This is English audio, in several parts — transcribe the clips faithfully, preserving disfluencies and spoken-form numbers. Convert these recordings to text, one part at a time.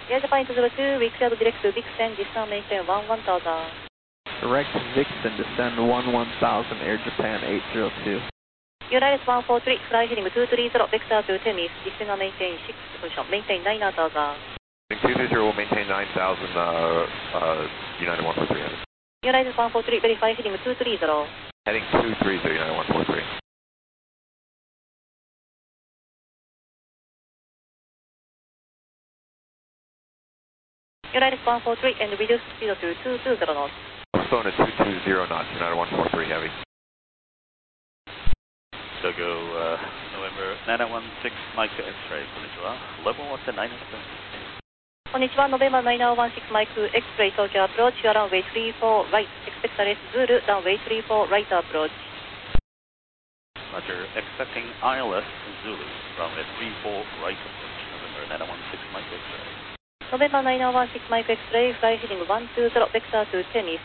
Air Japan eight zero two, we cleared direct to Vixen, descend maintain one one thousand. Direct Vixen, descend one one thousand, Air Japan eight zero two. United one four three, fly heading two three zero, vector to Temis, descend maintain six, position, maintain nine thousand. two three zero will maintain nine thousand, uh, uh, United one four three. United one four three, verify heading two three zero. Heading two three zero, United one four three. United one four three and reduce speed to two two zero knots. Phone at two two zero knots, United one four three heavy. So go uh, November nine one six Mike X-ray, konnichiwa. Level what's the nine seven? Konnichiwa, November nine one six Mike X-ray, Tokyo approach, you are runway three four right, expect arrest Zulu, runway three four right approach. Roger, expecting I L S Zulu, runway three four right approach, November nine one six Mike X-ray. November nine one six Mike X-ray, fly heading one two zero, vector to Temis.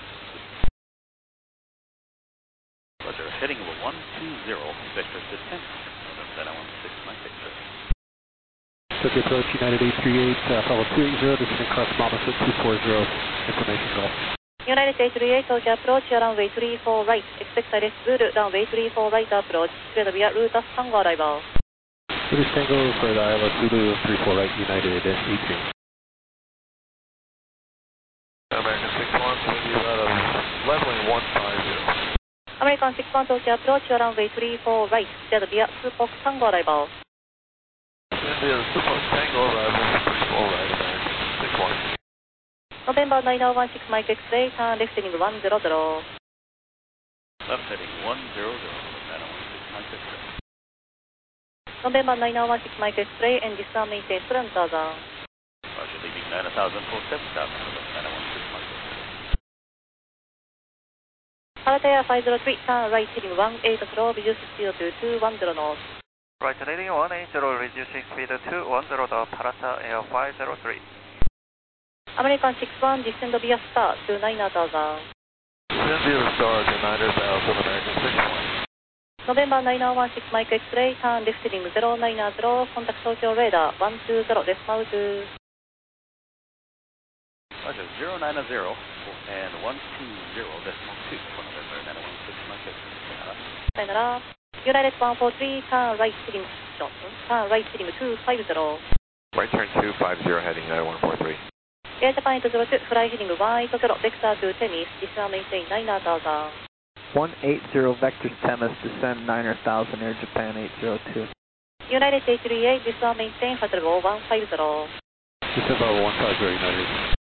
Roger, heading one two zero, vector to Temis, November nine one six Mike X-ray. Tokyo approach, United eight three eight, uh, follow two eight zero, descending cross Mama two four zero, information call. United eight three eight, Tokyo approach, you are runway three four right, expect arrest Zulu, runway three four right approach, clear via route as Tango arrival. British Tango for the I L S Zulu three four right, United eight three. American six one, with you at a leveling one five zero. American six one, Tokyo approach, you are runway three four right, clear via Supok Tango arrival. India, Supok Tango arrival, three four right, American six one. November nine one six Mike X-ray, turn left heading one zero zero. Left heading one zero zero, nine one six Mike X-ray. November nine one six Mike X-ray, and descend maintain seven thousand. Roger, leaving nine thousand for seven thousand, nine one six Mike X-ray. Altair five zero three, turn right heading one eight zero, reduce speed to two one zero knots. Right heading one eight zero, reducing speed to two one zero knots, Parata Air five zero three. American six one, descend via star to nine thousand. Descend via star to nine thousand, American six one. November nine one six Mike X-ray, turn left heading zero nine zero, contact Tokyo radar one two zero, decimal two. Roger, zero nine zero and one two zero, decimal two for November nine one six Mike X-ray. Sayonara. United one four three, turn right heading, turn right heading two five zero. Right turn two five zero, heading United one four three. Air Japan eight zero two, fly heading one eight zero, vector to Temis, descend maintain nine thousand. one eight zero, vector Temis, descend nine thousand, Air Japan eight zero two. United eight three eight, descend maintain five level one five zero. Descend level one five zero, United.